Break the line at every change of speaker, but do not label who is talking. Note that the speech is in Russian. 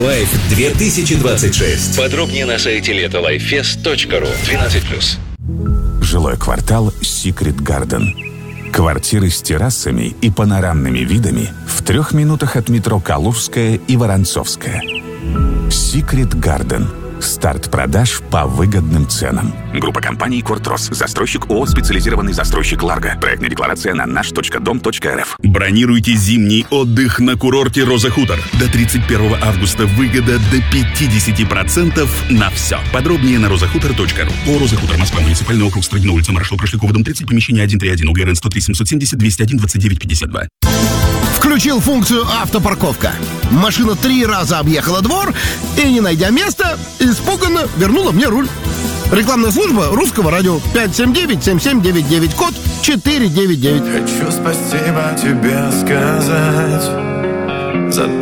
Life 2026.
Подробнее на сайте letolifefest.ru. 12+.
Жилой квартал Secret Garden. Квартиры с террасами и панорамными видами в 3 минутах от метро Калужская и Воронцовская. Secret Garden. Старт продаж по выгодным ценам. Группа компаний «Кортрос». Застройщик ООО «Специализированный застройщик Ларго». Проектная декларация на наш.дом.рф.
Бронируйте зимний отдых на курорте «Роза Хутор». До 31 августа выгода до 50% на все. Подробнее на rozahutор.ru. О, «Роза Хутор», Москва, муниципальный округ, Строгино, улица Маршал Прошлякова, дом 30, помещение 131, УГРН 103 770 201 29 52.
Включил функцию «Автопарковка». Машина 3 раза объехала двор и, не найдя места, испуганно вернула мне руль. Рекламная служба Русского радио. 579-7799, код 499.
Хочу спасибо тебе сказать за